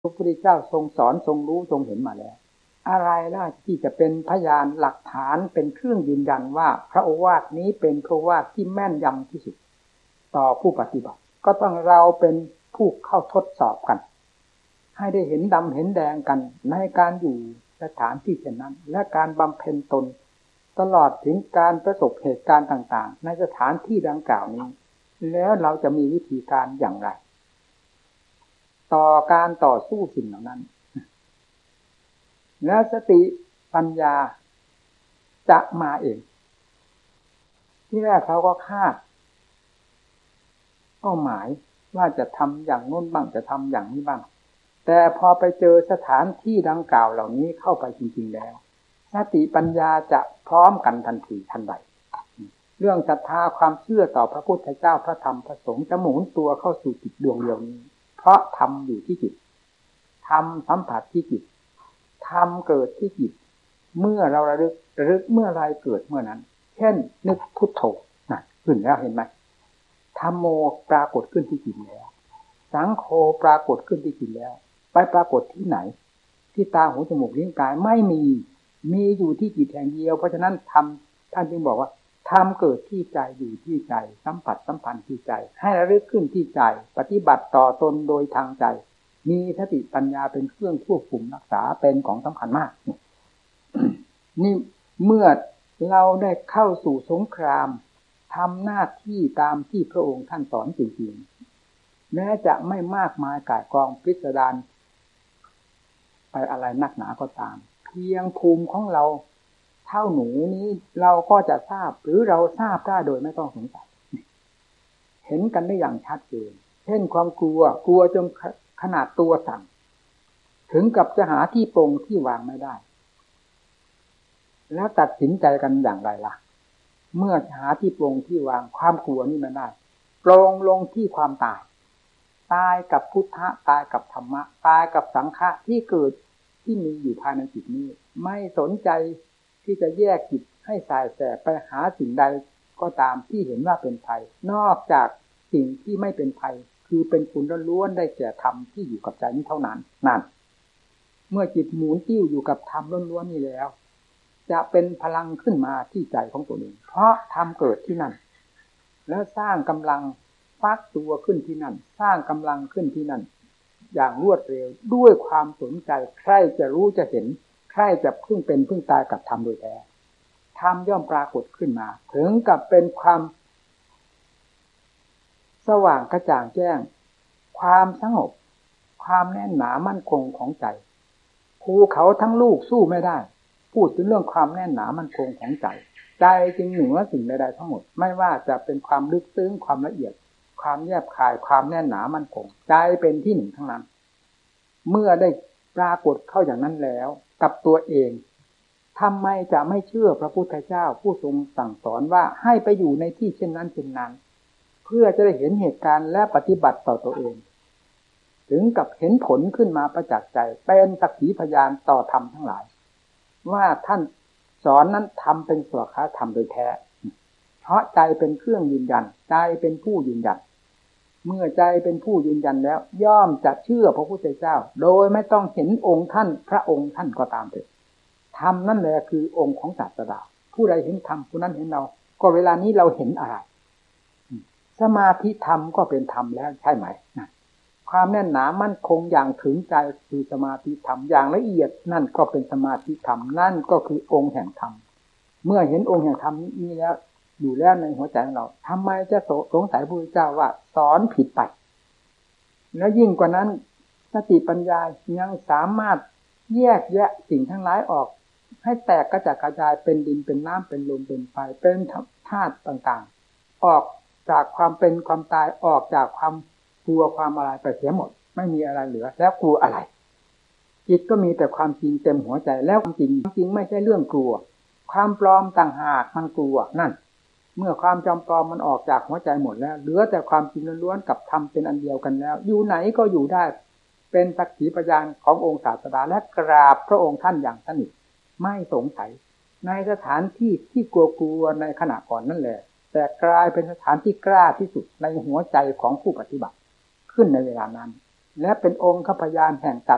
พระพุทธเจ้าทรงสอนทรงรู้ทรงเห็นมาแล้วอะไรล่ะที่จะเป็นพยานหลักฐานเป็นเครื่องยืนยันว่าพระโอวาทนี้เป็นพระโอวาทที่แม่นยำที่สุดต่อผู้ปฏิบัติก็ต้องเราเป็นผู้เข้าทดสอบกันให้ได้เห็นดำเห็นแดงกันในการอยู่สถานที่เช่นนั้นและการบำเพ็ญตนตลอดถึงการประสบเหตุการณ์ต่างๆในสถานที่ดังกล่าวนี้แล้วเราจะมีวิธีการอย่างไรต่อการต่อสู้สิ่งเหล่านั้นแล้วสติปัญญาจะมาเองที่แรกเขาก็คาดก็หมายว่าจะทำอย่างโน้นบ้างจะทำอย่างนี้บ้างแต่พอไปเจอสถานที่ดังกล่าวเหล่านี้เข้าไปจริงๆแล้วสติปัญญาจะพร้อมกันทันทีทันใดเรื่องศรัทธาความเชื่อต่อพระพุทธเจ้าพระธรรมพระสงฆ์จะหมุนตัวเข้าสู่จิตดวงเดียวนี้เพราะธรรมอยู่ที่จิตธรรมสัมผัสที่จิตธรรมเกิดที่จิตเมื่อเราระลึกเมื่อไรเกิดเมื่อนั้นเช่นนึกพุทโธนั่นขึ้นแล้วเห็นไหมธัมโมปรากฏขึ้นที่จิตแล้วสังโฆปรากฏขึ้นที่จิตแล้วไปปรากฏที่ไหนที่ตาหูจมูกลิ้นกายไม่มีอยู่ที่จิตแห่งเดียวเพราะฉะนั้นธรรมท่านจึงบอกว่าธรรมเกิดที่ใจอยู่ที่ใจสัมผัสสัมพันธ์ที่ใจให้ระลึกขึ้นที่ใจปฏิบัติต่อตนโดยทางใจมีสติปัญญาเป็นเครื่องควบคุมรักษาเป็นของสำคัญมาก นี่เมื่อเราได้เข้าสู่สงครามทำหน้าที่ตามที่พระองค์ท่านสอนจริงๆแม้จะไม่มากมายก่ายกองพิสดารไปอะไรนักหนาก็ตามเพียงภูมิของเราเท่าหนูนี้เราก็จะทราบหรือเราทราบได้โดยไม่ต้องสงสัยเห็นกันได้อย่างชัดเจนเช่นความกลัวจนขนาดตัวสั่นถึงกับจะหาที่ปรงที่วางไม่ได้แล้วตัดสินใจกันอย่างไรล่ะเมื่อหาที่ปรงที่วางความกลัวนี่ไม่ได้ปรงลงที่ความตายกับพุทธะตายกับธรรมะตายกับสังฆะที่เกิดที่มีอยู่ภายในจิตนี้ไม่สนใจที่จะแยกจิตให้สายแสไปหาสิ่งใดก็ตามที่เห็นว่าเป็นภัยนอกจากสิ่งที่ไม่เป็นภัยคือเป็นคุณล้วนๆได้แก่ธรรมที่อยู่กับใจนี้เท่านั้นนั่นเมื่อจิตหมุนติ้วอยู่กับธรรมล้วนๆนี่แล้วจะเป็นพลังขึ้นมาที่ใจของตัวเองเพราะธรรมเกิดที่นั่นแล้วสร้างกำลังฟักตัวขึ้นที่นั่นสร้างกำลังขึ้นที่นั่นอย่างรวดเร็วด้วยความสนใจใครจะรู้จะเห็นใครจะพึ่งเป็นพึ่งตายกับธรรมโดยแท้ธรรมย่อมปรากฏขึ้นมาถึงกับเป็นความสว่างกระจ่างแจ้งความสงบความแน่นหนามั่นคงของใจภูเขาทั้งลูกสู้ไม่ได้พูดถึงเรื่องความแน่นหนามั่นคงของใจใจจึงเหนือสิ่งใดๆทั้งหมดไม่ว่าจะเป็นความลึกซึ้งความละเอียดความแยบคายความแน่นหนามั่นคงใจเป็นที่หนึ่งทั้งนั้นเมื่อได้ปรากฏเข้าอย่างนั้นแล้วกับตัวเองทำไมจะไม่เชื่อพระพุทธเจ้าผู้ทรงสั่งสอนว่าให้ไปอยู่ในที่เช่นนั้นเช่นนั้นเพื่อจะได้เห็นเหตุการณ์และปฏิบัติต่อตัวเองถึงกับเห็นผลขึ้นมาประจักษ์ใจเป็นสักขีพยานต่อธรรมทั้งหลายว่าท่านสอนนั้นทำเป็นสวขาธรรมโดยแท้เพราะใจเป็นเครื่องยืนยันใจเป็นผู้ยืนยันเมื่อใจเป็นผู้ยืนยันแล้วย่อมจะเชื่อพระพุทธเจ้าโดยไม่ต้องเห็นองค์ท่านพระองค์ท่านก็ตามเถิดธรรมนั่นแหละคือองค์ของศาสดาผู้ใดเห็นธรรมผู้นั้นเห็นเราก็เวลานี้เราเห็นอะไรสมาธิธรรมก็เป็นธรรมแล้วใช่ไหมความแน่นหนามั่นคงอย่างถึงใจคือสมาธิธรรมอย่างละเอียดนั่นก็เป็นสมาธิธรรมนั่นก็คือองค์แห่งธรรมเมื่อเห็นองค์แห่งธรรมนี้แล้วอยู่แล้วในหัวใจของเราทำไมจะสงสัยพระพุทธเจ้าว่าสอนผิดไปแล้วยิ่งกว่านั้นสติปัญญายังสามารถแยกแยะสิ่งทั้งหลายออกให้แตกกระจัดกระจายเป็นดินเป็นน้ำเป็นลมเป็นไฟเป็นธาตุต่างๆออกจากความเป็นความตายออกจากความกลัวความอะไรไปเสียหมดไม่มีอะไรเหลือแล้วกลัวอะไรจิตก็มีแต่ความจริงเต็มหัวใจแล้วความจริงไม่ใช่เรื่องกลัวความปลอมต่างหากมันกลัวนั่นเมื่อความจำปลอมมันออกจากหัวใจหมดแล้วเหลือแต่ความจริงล้วนๆกับธรรมเป็นอันเดียวกันแล้วอยู่ไหนก็อยู่ได้เป็นสักขีพยานขององค์ศาสดาและกราบพระองค์ท่านอย่างสนิทไม่สงสัยในสถานที่ที่กลัวในขณะก่อนนั่นแหละแต่กลายเป็นสถานที่กล้าที่สุดในหัวใจของผู้ปฏิบัติขึ้นในเวลานั้นและเป็นองค์พยานแห่งศา